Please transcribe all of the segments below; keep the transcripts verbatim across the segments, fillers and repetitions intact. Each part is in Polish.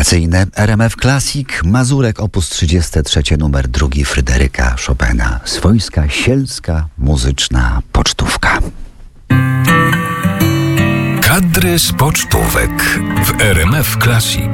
Wakacyjne R M F Classic, Mazurek op. trzydziesty trzy, numer drugi Fryderyka Chopina. Swojska, sielska, muzyczna pocztówka. Kadry z pocztówek w R M F Classic.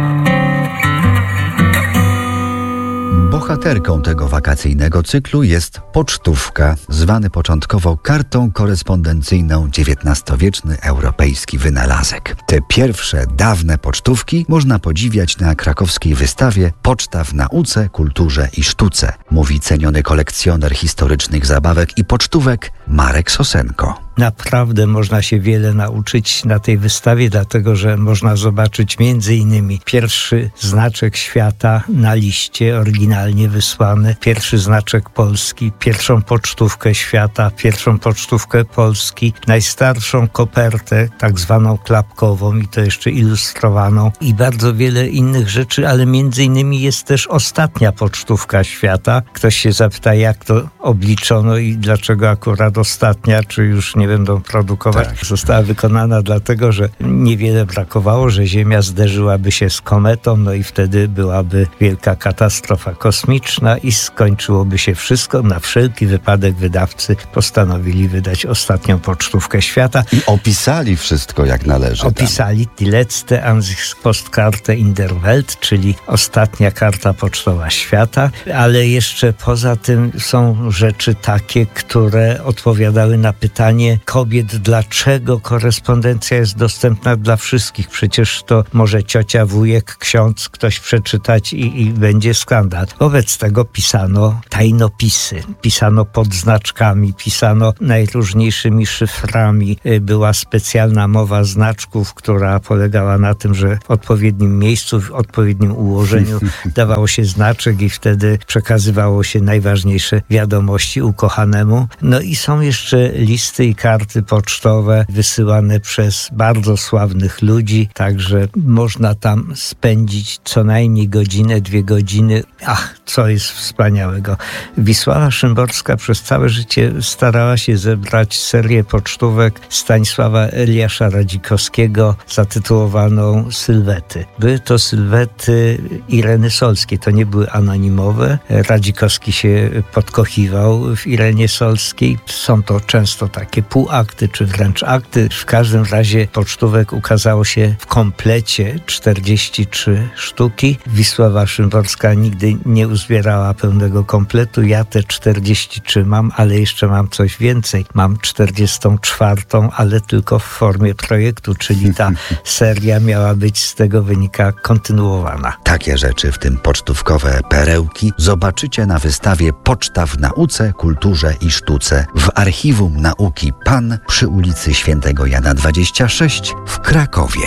Bohaterką tego wakacyjnego cyklu jest pocztówka, zwany początkowo kartą korespondencyjną, dziewiętnastowieczny europejski wynalazek. Te pierwsze, dawne pocztówki można podziwiać na krakowskiej wystawie Poczta w nauce, kulturze i sztuce, mówi ceniony kolekcjoner historycznych zabawek i pocztówek Marek Sosenko. Naprawdę można się wiele nauczyć na tej wystawie, dlatego że można zobaczyć między innymi pierwszy znaczek świata na liście, oryginalnie wysłany, pierwszy znaczek Polski, pierwszą pocztówkę świata, pierwszą pocztówkę Polski, najstarszą kopertę, tak zwaną klapkową i to jeszcze ilustrowaną i bardzo wiele innych rzeczy, ale między innymi jest też ostatnia pocztówka świata. Ktoś się zapyta, jak to obliczono i dlaczego akurat ostatnia, czy już nie będą produkować. Tak. Została wykonana dlatego, że niewiele brakowało, że Ziemia zderzyłaby się z kometą, no i wtedy byłaby wielka katastrofa kosmiczna i skończyłoby się wszystko. Na wszelki wypadek wydawcy postanowili wydać ostatnią pocztówkę świata. I opisali wszystko jak należy. Opisali die letzte Ansichtpostkarte in der Welt, czyli ostatnia karta pocztowa świata, ale jeszcze poza tym są rzeczy takie, które odpowiadały na pytanie kobiet, dlaczego korespondencja jest dostępna dla wszystkich. Przecież to może ciocia, wujek, ksiądz, ktoś przeczytać i, i będzie skandal. Wobec tego pisano tajnopisy, pisano pod znaczkami, pisano najróżniejszymi szyframi. Była specjalna mowa znaczków, która polegała na tym, że w odpowiednim miejscu, w odpowiednim ułożeniu dawało się znaczek i wtedy przekazywało się najważniejsze wiadomości ukochanemu. No i są jeszcze listy i karty pocztowe wysyłane przez bardzo sławnych ludzi, także można tam spędzić co najmniej godzinę, dwie godziny. Ach, co jest wspaniałego. Wisława Szymborska przez całe życie starała się zebrać serię pocztówek Stanisława Eliasza Radzikowskiego zatytułowaną Sylwety. Były to sylwety Ireny Solskiej, to nie były anonimowe. Radzikowski się podkochiwał w Irenie Solskiej. Są to często takie półakty, czy wręcz akty. W każdym razie pocztówek ukazało się w komplecie czterdzieści trzy sztuki. Wisława Szymborska nigdy nie uzbierała pełnego kompletu. Ja te czterdzieści trzy mam, ale jeszcze mam coś więcej. Mam czterdziestą czwartą, ale tylko w formie projektu, czyli ta seria miała być z tego wynika kontynuowana. Takie rzeczy, w tym pocztówkowe perełki, zobaczycie na wystawie Poczta w nauce, kulturze i sztuce w Archiwum Nauki Pan przy ulicy Świętego Jana dwadzieścia sześć w Krakowie.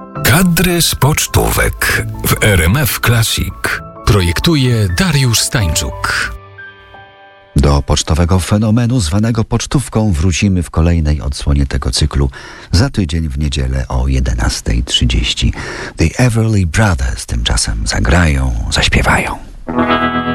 Kadry z pocztówek w R M F Classic. Projektuje Dariusz Stańczuk. Do pocztowego fenomenu zwanego pocztówką wrócimy w kolejnej odsłonie tego cyklu za tydzień w niedzielę o jedenasta trzydzieści. The Everly Brothers tymczasem zagrają, zaśpiewają.